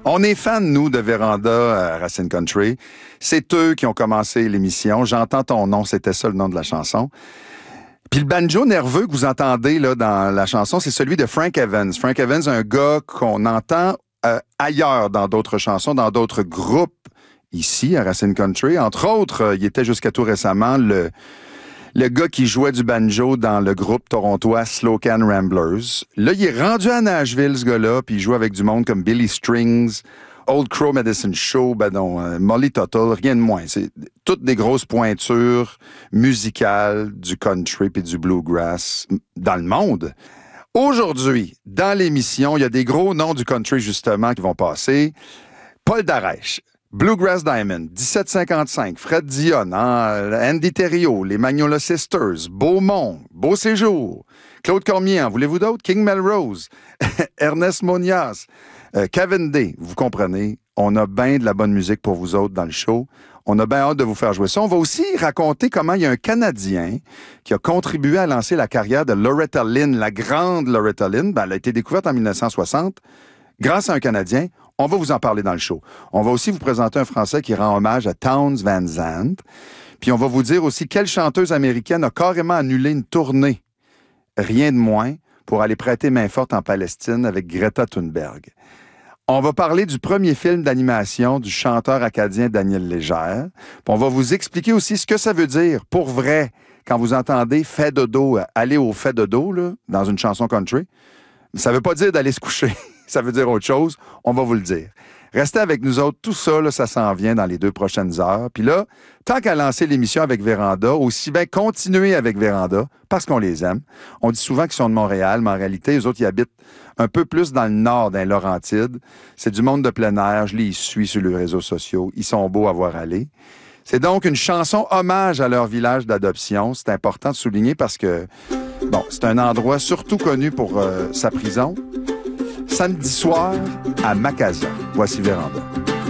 On est fans, nous, de Véranda à Racine Country. C'est eux qui ont commencé l'émission. J'entends ton nom, c'était ça le nom de la chanson. Puis le banjo nerveux que vous entendez là, dans la chanson, c'est celui de Frank Evans. Frank Evans, un gars qu'on entend ailleurs dans d'autres chansons, dans d'autres groupes ici à Racine Country. Entre autres, il était jusqu'à tout récemment le gars qui jouait du banjo dans le groupe torontois Slow Can Ramblers. Là, il est rendu à Nashville, ce gars-là, puis il joue avec du monde comme Billy Strings, Old Crow Medicine Show, Molly Tuttle, rien de moins. C'est toutes des grosses pointures musicales du country puis du bluegrass dans le monde. Aujourd'hui, dans l'émission, il y a des gros noms du country, justement, qui vont passer. Paul Darèche, Bluegrass Diamond, 1755, Fred Dionne, Andy Thériault, les Magnolia Sisters, Beaumont, Beau Séjour, Claude Cormier, en voulez-vous d'autres? King Melrose, Ernest Monias, Kevin Day, vous comprenez, on a bien de la bonne musique pour vous autres dans le show. On a bien hâte de vous faire jouer ça. On va aussi raconter comment il y a un Canadien qui a contribué à lancer la carrière de Loretta Lynn, la grande Loretta Lynn. Elle a été découverte en 1960 grâce à un Canadien. On va vous en parler dans le show. On va aussi vous présenter un Français qui rend hommage à Townes Van Zandt. Puis on va vous dire aussi quelle chanteuse américaine a carrément annulé une tournée, rien de moins, pour aller prêter main forte en Palestine avec Greta Thunberg. On va parler du premier film d'animation du chanteur acadien Daniel Légère. Puis on va vous expliquer aussi ce que ça veut dire, pour vrai, quand vous entendez « fait dodo », aller au fait dodo, là, dans une chanson country. Ça veut pas dire d'aller se coucher. Ça veut dire autre chose. On va vous le dire. Restez avec nous autres. Tout ça, là, ça s'en vient dans les 2 prochaines heures. Puis là, tant qu'à lancer l'émission avec Véranda, aussi bien continuer avec Véranda, parce qu'on les aime. On dit souvent qu'ils sont de Montréal, mais en réalité, eux autres, ils habitent un peu plus dans le nord, dans les Laurentides. C'est du monde de plein air. Je les suis sur les réseaux sociaux. Ils sont beaux à voir aller. C'est donc une chanson hommage à leur village d'adoption. C'est important de souligner parce que, bon, c'est un endroit surtout connu pour sa prison. Samedi soir à Macassan. Voici Véranda.